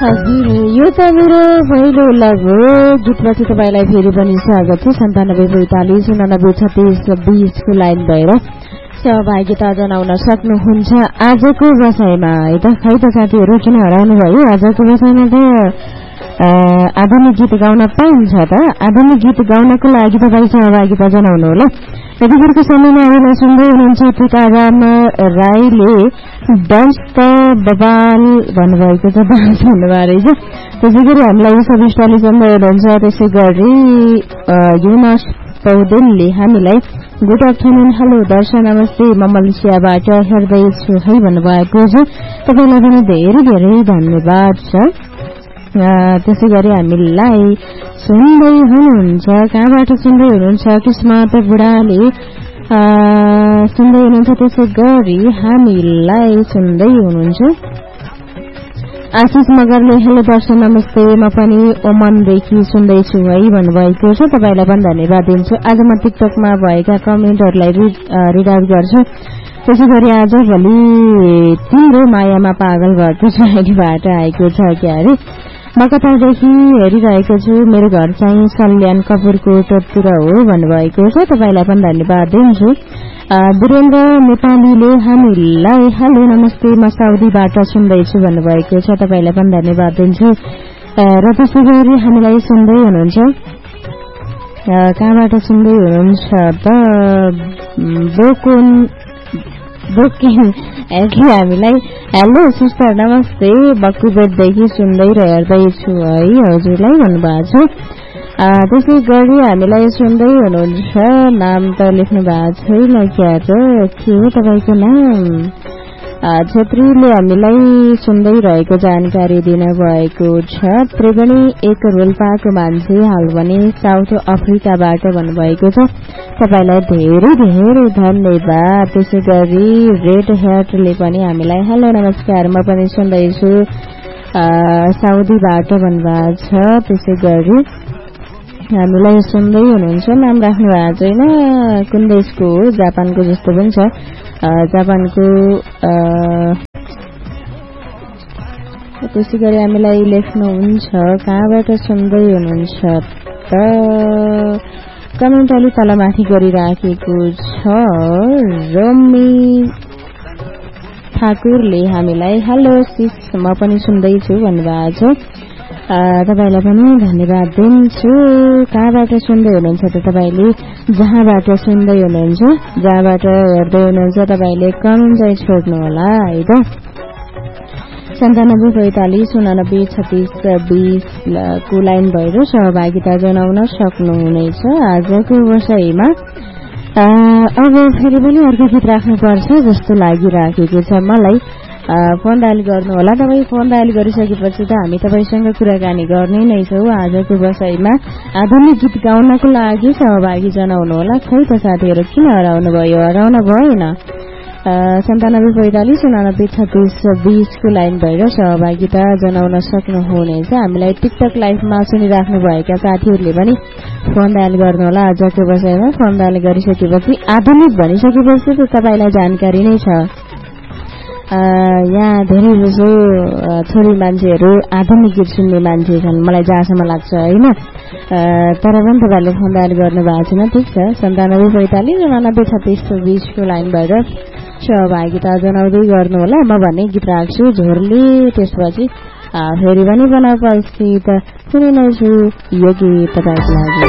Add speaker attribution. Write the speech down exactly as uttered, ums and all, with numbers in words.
Speaker 1: हजुर यो त मेरो पहिलो लग हो। गीतपछि तपाईँलाई फेरि पनि स्वागत छ। सन्तानब्बे पैँतालिस उनानब्बे छत्तिस बिसको लाइन भएर सहभागिता जनाउन सक्नुहुन्छ आजको बसाइमा। है त खै त साथीहरू किन हराउनु भयो? आजको बसाइमा त आधुनिक गीत गाउन पाइन्छ त। आधुनिक गीत गाउनको लागि तपाईँ सहभागिता जनाउनु होला। यतिखेरको समयमा हामीलाई सुन्दै हुनुहुन्छ टिकाराम राईले डान्स त बबाल भन्नुभएको छ। डान्स भन्नुभएको रहेछ। त्यसै गरी हामीलाई सविष्टले सुन्दै हुनुहुन्छ। त्यसै गरी युनास पौडेलले हामीलाई गुड आफ्टरनुन हेलो दर्शन नमस्ते म मलेसियाबाट हेर्दैछु है भन्नुभएको छ। तपाईँलाई पनि धेरै धेरै धन्यवाद छ। त्यसै गरी हामीलाई सुन्दै हुनुहुन्छ कहाँबाट सुन्दै हुनुहुन्छ किस्मत बुढाले सुन्दै हुनुहुन्छ। त्यसै गरी हामीलाई सुन्दै हुनुहुन्छ आशिष मगरले हेलो दर्शन नमस्ते म पनि ओमनदेखि सुन्दैछु है भन्नुभएको छ। तपाईँलाई पनि धन्यवाद दिन्छु। आज म टिकटकमा भएका कमेन्टहरूलाई रिड रिड आउट गर्छु। त्यसै गरी आज भोलि तिम्रो मायामा पागल भएको साइडबाट आएको छ क्या अरे। म कतादेखि हेरिरहेको छु मेरो घर चाहिँ सल्यान कपुरको टोटतिर हो भन्नुभएको छ। तपाईँलाई पनि धन्यवाद दिन्छु। वीरेन्द्र नेपालीले हामीलाई हेलो नमस्ते म साउदीबाट सुन्दैछु भन्नुभएको छ। तपाईँलाई पनि धन्यवाद दिन्छु। र त्यसै गरी हामीलाई सुन्दै हुनुहुन्छ कहाँबाट सुन्दै हुनुहुन्छ त बोकुन बोकिन कि हामीलाई हेलो सिस्टर नमस्ते बक्कुबेटदेखि सुन्दै र हेर्दैछु है हजुरलाई भन्नुभएको छ। त्यसै गरी हामीलाई सुन्दै हुनुहुन्छ नाम त लेख्नु भएको छैन क्या त के हो तपाईँको नाम? छेत्रीले हामीलाई सुन्दै रहेको जानकारी दिनुभएको छ। त्रिवेणी एक रोल्पाको मान्छे हाल भने साउथ अफ्रिकाबाट भन्नुभएको छ। तपाईँलाई धेरै धेरै धन्यवाद। त्यसै गरी रेड हेयरले पनि हामीलाई हेलो नमस्कार म पनि सुन्दैछु साउदीबाट भन्नुभएको छ। त्यसै गरी हामीलाई सुन्दै हुनुहुन्छ नाम राख्नु भएको छैन कुन देशको हो जापानको जस्तो पनि छ। जापानको त्यसै गरी हामीलाई लेख्नुहुन्छ कहाँबाट सुन्दै हुनुहुन्छ त कमेन्ट अलि तलमाथि गरिराखेको छ। रोमी ठाकुरले हामीलाई हेलो सिस म पनि सुन्दैछु भन्नुभएको छ। तपाईँलाई पनि धन्यवाद दिन्छु। कहाँबाट सुन्दै हुनुहुन्छ त तपाईँले? जहाँबाट सुन्दै हुनुहुन्छ जहाँबाट हेर्दै हुनुहुन्छ तपाईँले कमेन्ट चाहिँ छोड्नु होला है त। सन्तानब्बे पैँतालिस उनानब्बे छत्तिस बिसको लाइन भएर सहभागिता जनाउन सक्नुहुनेछ आजको विषयमा। अब फेरि पनि अर्को गीत राख्नुपर्छ जस्तो लागिराखेको छ मलाई। फोन डायल गर्नु होला। तपाईँ फोन डायल गरिसकेपछि त हामी तपाईँसँग कुराकानी गर्ने नै छौँ। आजको विषयमा आधुनिक गीत गाउनको लागि सहभागी जनाउनु होला। खै त साथीहरू किन हराउनु भयो? हराउन भएन। सन्तानब्बे पैँतालिस उनानब्बे छत्तिस बिसको लाइन भएर सहभागिता जनाउन सक्नुहुनेछ। हामीलाई टिकटक लाइभमा सुनिराख्नु भएका साथीहरूले पनि फोन डायल गर्नु होला। आजको विषयमा फोन डायल गरिसकेपछि आधुनिक भनिसकेपछि त तपाईँलाई जानकारी नै छ। यहाँ धेरै जसो छोरी मान्छेहरू आधुनिक गीत सुन्ने मान्छे छन् मलाई जहाँसम्म लाग्छ होइन। तर पनि तपाईँहरूले फोन डायल गर्नु भएको छैन। ठिक छ। सन्तानब्बे पैँतालिस उनानब्बे छत्तिस बिसको लाइन भएर सहभागिता जनाउँदै गर्नु होला। म भने गीत राख्छु झोरले। त्यसपछि फेरि पनि बनाएपछि त सुनिनेछु यो गीत तपाईँको लागि।